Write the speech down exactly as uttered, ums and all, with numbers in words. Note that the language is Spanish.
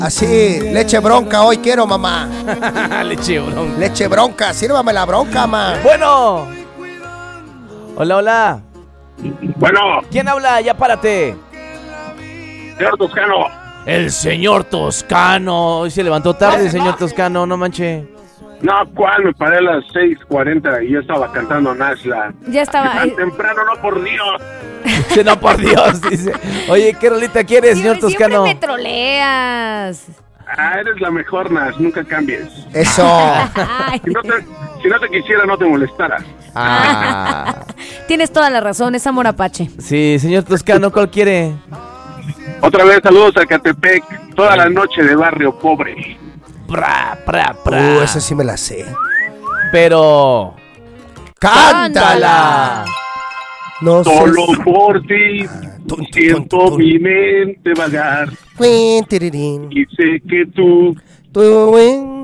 Así, leche bronca hoy quiero, mamá. Leche bronca. Leche bronca, sírvame la bronca, mamá. Bueno. Hola, hola. Bueno. ¿Quién habla? Ya párate. Señor Toscano. El señor Toscano. Hoy se levantó tarde, señor Toscano, no manche. No, ¿cuál? Me paré a las seis cuarenta y ya estaba cantando Nashla. Ya estaba. Tan temprano, no, por Dios. Dice, no, por Dios, dice. Oye, ¿qué rolita quieres, señor Siempre, Toscano? siempre me troleas. Ah, eres la mejor, Nash, nunca cambies. Eso. Si no te, si no te quisiera, no te molestara. Ah. Tienes toda la razón, es amor apache. Sí, señor Toscano, ¿cuál quiere? Otra vez, saludos a Catepec, toda la noche de barrio pobre. Pra, pra, pra. Uh, esa sí me la sé. Pero... ¡cántala! No Solo sé. por ti tun, siento tun, tun. mi mente vagar Cuin, tirirín. y sé que tú Tú, güey.